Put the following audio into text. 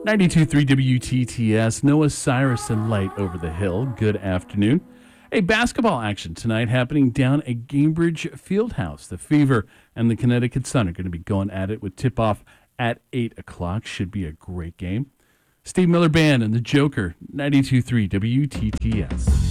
92.3 WTTS, Noah Cyrus and Light Over the Hill. Good afternoon. A basketball action tonight happening down at Cambridge Fieldhouse. The Fever and the Connecticut Sun are going to be going at it with tip-off at 8 o'clock. Should be a great game. Steve Miller Band and the Joker, 92.3 WTTS.